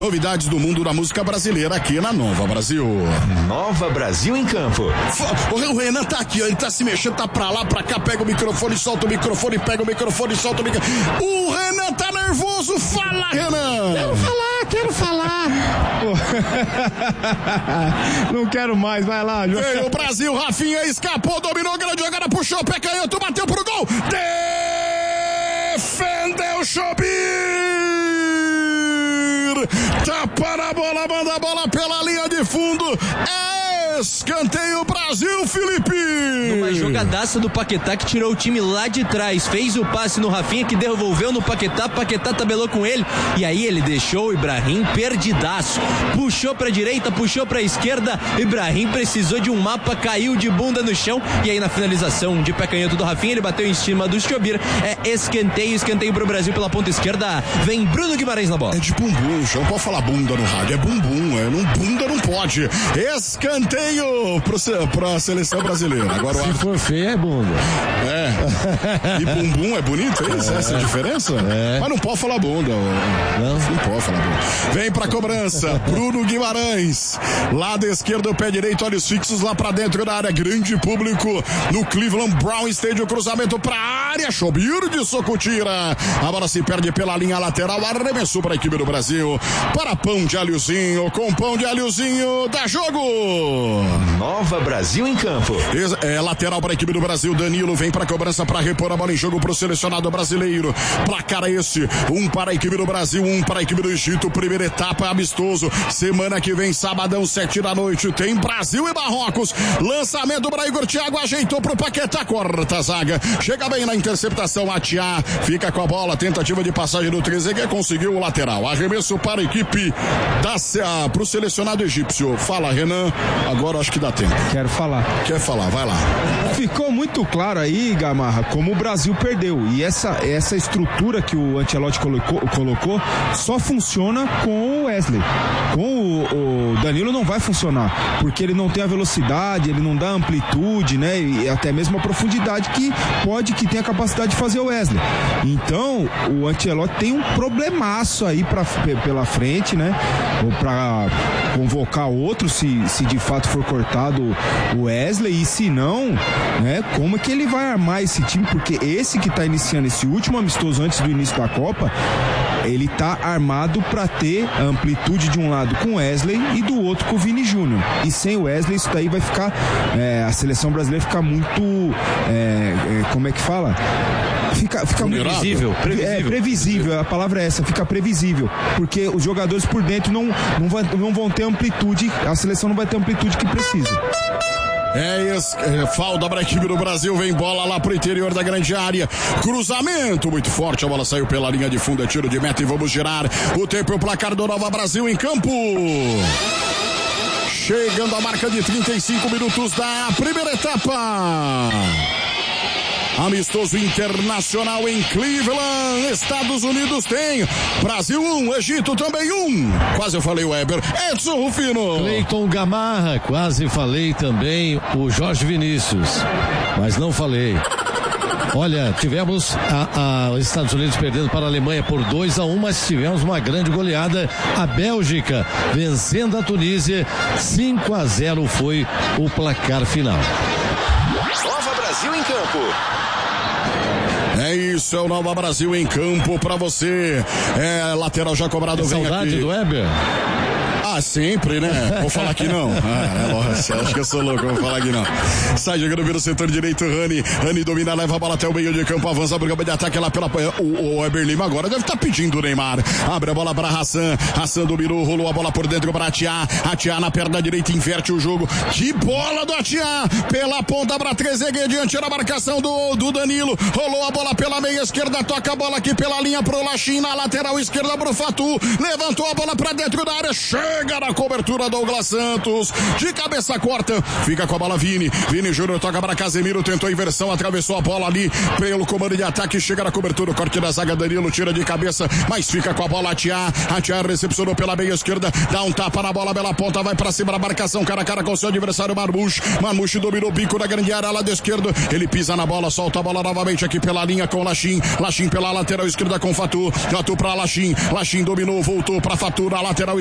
Novidades do mundo da música brasileira aqui na Nova Brasil. Nova Brasil em Campo. O Renan tá aqui, ó, ele tá se mexendo, tá pra lá, pra cá, pega o microfone, solta o microfone, pega o microfone, solta o microfone. O Renan tá nervoso, fala, Renan! Quero falar. Não quero mais, vai lá. Veio o Brasil, Rafinha escapou, dominou, grande jogada, puxou o pé canhoto, bateu pro gol. Defendeu Chobir. Tapa na bola, manda a bola pela linha de fundo. Escanteio Brasil, Felipe! Uma jogadaça do Paquetá que tirou o time lá de trás, fez o passe no Rafinha que devolveu no Paquetá tabelou com ele e aí ele deixou o Ibrahim perdidaço, puxou pra direita, puxou pra esquerda, Ibrahim precisou de um mapa, caiu de bunda no chão e aí na finalização de pé canhoto do Rafinha ele bateu em cima do Chobir, escanteio pro Brasil pela ponta esquerda, vem Bruno Guimarães na bola. É de bumbum, não pode falar bunda no rádio, é bumbum, bunda não pode, escanteio pra seleção brasileira. Agora, se for feio é bunda. E bumbum é bonito, é isso? Essa é a diferença? Mas não pode falar bunda. Não pode falar bunda. Vem pra cobrança, Bruno Guimarães. Lado esquerdo, pé direito, olhos fixos lá pra dentro da área. Grande público no Cleveland Brown Stadium. Cruzamento pra área. Chobir de soco tira. A bola se perde pela linha lateral. Arremessou pra equipe do Brasil. Para pão de alhozinho. Com pão de alhozinho. Dá jogo. Nova Brasil em Campo. Lateral para a equipe do Brasil. Danilo vem para a cobrança para repor a bola em jogo para o selecionado brasileiro. Placar esse: 1 para a equipe do Brasil, 1 para a equipe do Egito. Primeira etapa amistoso. Semana que vem, sabadão, 7 da noite, tem Brasil e Marrocos. Lançamento para Igor Thiago, ajeitou para o Paquetá, corta a zaga. Chega bem na interceptação, Atiá fica com a bola. Tentativa de passagem do Trezeguet, conseguiu o lateral. Arremesso para a equipe para o selecionado egípcio. Fala, Renan. Agora acho que dá tempo. Quero falar. Quer falar? Vai lá. Ficou muito claro aí, Gamarra, como o Brasil perdeu. E essa estrutura que o Ancelotti colocou só funciona com o Wesley. Com o Danilo não vai funcionar, porque ele não tem a velocidade, ele não dá amplitude, né? E até mesmo a profundidade que tem a capacidade de fazer o Wesley. Então, o Ancelotti tem um problemaço aí pela frente, né? Ou pra convocar outro, se de fato for cortado o Wesley, e se não, né, como é que ele vai armar esse time? Porque esse que tá iniciando esse último amistoso antes do início da Copa, ele tá armado para ter a amplitude de um lado com o Wesley e do outro com o Vini Júnior. E sem o Wesley isso daí vai ficar, a seleção brasileira fica muito, como é que fala? Fica previsível. Previsível, a palavra é essa, fica previsível, porque os jogadores por dentro não vão ter amplitude, a seleção não vai ter a amplitude que precisa. Falta para a equipe do Brasil, vem bola lá pro interior da grande área, cruzamento muito forte, a bola saiu pela linha de fundo, é tiro de meta e vamos girar o tempo e o placar do Nova Brasil em campo. Chegando a marca de 35 minutos da primeira etapa. Amistoso internacional em Cleveland, Estados Unidos tem Brasil 1, Egito também 1. Quase eu falei o Weber. Edson Rufino. Cleiton Gamarra, quase falei também o Jorge Vinícius, mas não falei. Olha, tivemos os Estados Unidos perdendo para a Alemanha por 2-1, mas tivemos uma grande goleada. A Bélgica vencendo a Tunísia, 5-0 foi o placar final. Nova Brasil em Campo. É isso, é o Nova Brasil em campo pra você. Lateral já cobrado, vem saudade aqui. Do Weber? Sempre, né? Vou falar que não. Nossa, acho que eu sou louco, vou falar que não. Sai jogando pelo setor direito, Rani domina, leva a bola até o meio de campo, avança pro campo de ataque lá pela... O Weber Lima agora deve estar pedindo o Neymar. Abre a bola para Hassan dominou, rolou a bola por dentro para Atiá na perna direita, inverte o jogo. Que bola do Atiá! Pela ponta para Trezeguet, diante da marcação do Danilo. Rolou a bola pela meia esquerda, toca a bola aqui pela linha pro Lachim, na lateral esquerda pro Fatu. Levantou a bola para dentro da área, cheio chega na cobertura Douglas Santos, de cabeça corta, fica com a bola Vini Júnior toca para Casemiro, tentou a inversão, atravessou a bola ali pelo comando de ataque, chega na cobertura, o corte da zaga, Danilo tira de cabeça, mas fica com a bola a Thiá recepcionou pela meia esquerda, dá um tapa na bola, bela ponta, vai pra cima da marcação, cara a cara com seu adversário Marmouche dominou o bico da grande área, lado esquerdo, ele pisa na bola, solta a bola novamente aqui pela linha com Lachim pela lateral esquerda com Fatu pra Lachim dominou, voltou pra Fatu na lateral